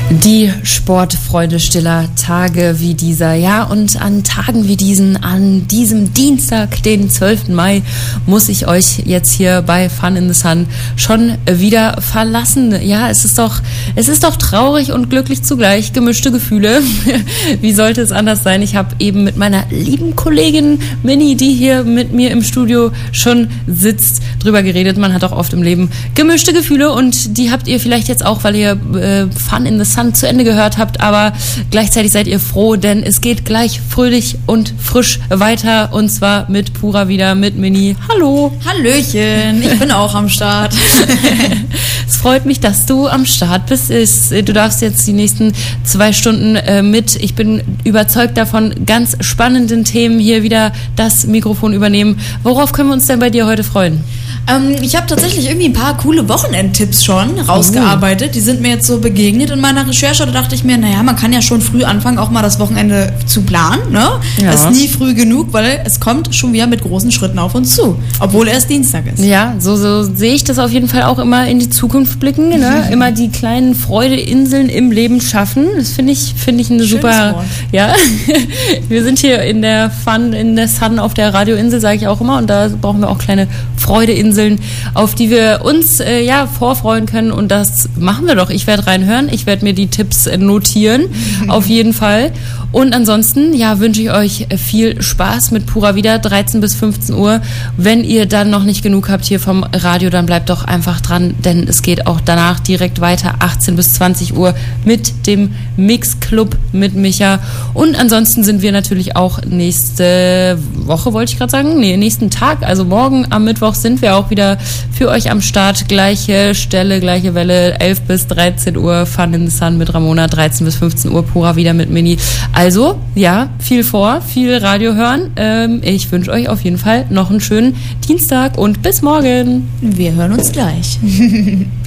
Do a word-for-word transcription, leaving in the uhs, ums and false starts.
Die Sportfreude stiller Tage wie dieser, ja, und an Tagen wie diesen, an diesem Dienstag, den zwölften Mai, muss ich euch jetzt hier bei Fun in the Sun schon wieder verlassen. Ja, es ist doch, es ist doch traurig und glücklich zugleich, gemischte Gefühle. Wie sollte es anders sein? Ich habe eben mit meiner lieben Kollegin Minnie, die hier mit mir im Studio schon sitzt, drüber geredet. Man hat auch oft im Leben gemischte Gefühle und die habt ihr vielleicht jetzt auch, weil ihr äh, Fun in the Sun zu Ende gehört habt, aber gleichzeitig seid ihr froh, denn es geht gleich fröhlich und frisch weiter und zwar mit Pura wieder, mit Minnie. Hallo! Hallöchen, ich bin auch am Start. Es freut mich, dass du am Start bist. Du darfst jetzt die nächsten zwei Stunden mit, ich bin überzeugt davon, ganz spannenden Themen hier wieder das Mikrofon übernehmen. Worauf können wir uns denn bei dir heute freuen? Ähm, ich habe tatsächlich irgendwie ein paar coole Wochenendtipps schon rausgearbeitet. Die sind mir jetzt so begegnet in meiner Recherche. Da dachte ich mir, naja, man kann ja schon früh anfangen, auch mal das Wochenende zu planen. Ne? Ja. Ist nie früh genug, weil es kommt schon wieder mit großen Schritten auf uns zu, obwohl erst Dienstag ist. Ja, so, so sehe ich das auf jeden Fall auch immer in die Zukunft blicken. Ne? Mhm. Immer die kleinen Freudeinseln im Leben schaffen. Das finde ich, finde ich eine Schönes super... Wort. Ja, wir sind hier in der Fun, in der Sun auf der Radioinsel, sage ich auch immer. Und da brauchen wir auch kleine Freudeinseln, auf die wir uns äh, ja vorfreuen können, und das machen wir doch. Ich werde reinhören, ich werde mir die Tipps äh, notieren, auf jeden Fall. Und ansonsten, ja, wünsche ich euch viel Spaß mit Pura wieder, dreizehn bis fünfzehn Uhr. Wenn ihr dann noch nicht genug habt hier vom Radio, dann bleibt doch einfach dran, denn es geht auch danach direkt weiter, achtzehn bis zwanzig Uhr mit dem Mix-Club mit Micha. Und ansonsten sind wir natürlich auch nächste Woche, wollte ich gerade sagen, nee, nächsten Tag, also morgen am Mittwoch sind wir auch wieder für euch am Start. Gleiche Stelle, gleiche Welle, elf bis dreizehn Uhr, Fun in the Sun mit Ramona, dreizehn bis fünfzehn Uhr, Pura wieder mit Minnie. Also, ja, viel vor, viel Radio hören. Ähm, ich wünsche euch auf jeden Fall noch einen schönen Dienstag und bis morgen. Wir hören uns gleich.